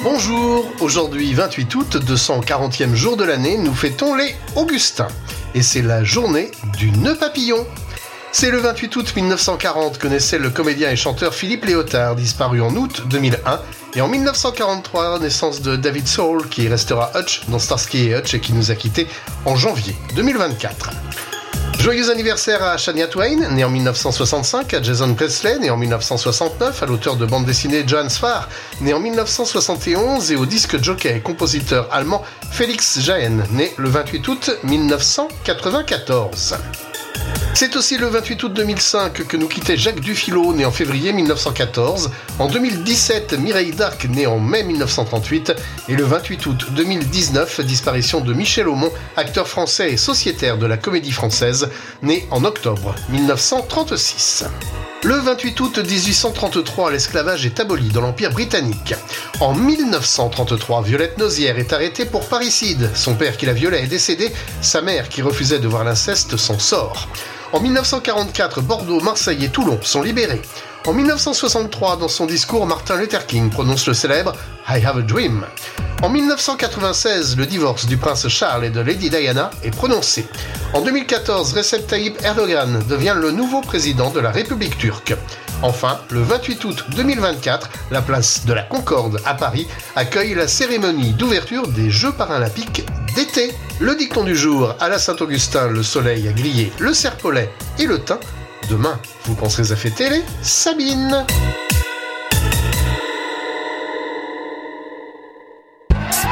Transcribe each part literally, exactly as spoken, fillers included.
Bonjour, aujourd'hui vingt-huit août, deux cent quarantième jour de l'année, nous fêtons les Augustins. Et c'est la journée du nœud papillon. C'est le vingt-huit août mille neuf cent quarante que naissait le comédien et chanteur Philippe Léotard, disparu en août deux mille un. Et en mille neuf cent quarante-trois, naissance de David Soul, qui restera Hutch dans Starsky et Hutch et qui nous a quittés en janvier deux mille vingt-quatre. Joyeux anniversaire à Shania Twain, né en mille neuf cent soixante-cinq, à Jason Presley, né en mille neuf cent soixante-neuf, à l'auteur de bande dessinée Johann Sfar, né en mille neuf cent soixante et onze, et au disque jockey et compositeur allemand Félix Jaen, né le vingt-huit août mille neuf cent quatre-vingt-quatorze. C'est aussi le vingt-huit août deux mille cinq que nous quittait Jacques Dufilot, né en février mille neuf cent quatorze. En deux mille dix-sept, Mireille Darc, née en mai mille neuf cent trente-huit. Et le vingt-huit août deux mille dix-neuf, disparition de Michel Aumont, acteur français et sociétaire de la Comédie Française, né en octobre mille neuf cent trente-six. Le vingt-huit août dix-huit cent trente-trois, l'esclavage est aboli dans l'Empire britannique. En mille neuf cent trente-trois, Violette Nozière est arrêtée pour parricide. Son père qui la violait est décédé, sa mère qui refusait de voir l'inceste s'en sort. En mille neuf cent quarante-quatre, Bordeaux, Marseille et Toulon sont libérés. En mille neuf cent soixante-trois, dans son discours, Martin Luther King prononce le célèbre « I have a dream ». En mille neuf cent quatre-vingt-seize, le divorce du prince Charles et de Lady Diana est prononcé. En deux mille quatorze, Recep Tayyip Erdogan devient le nouveau président de la République turque. Enfin, le vingt-huit août deux mille vingt-quatre, la place de la Concorde à Paris accueille la cérémonie d'ouverture des Jeux paralympiques d'été. Le dicton du jour, à la Saint-Augustin, le soleil a grillé le serpolet et le thym. Demain, vous penserez à fêter les Sabines.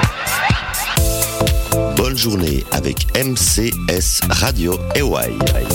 Bonne journée avec M C S Radio A Y.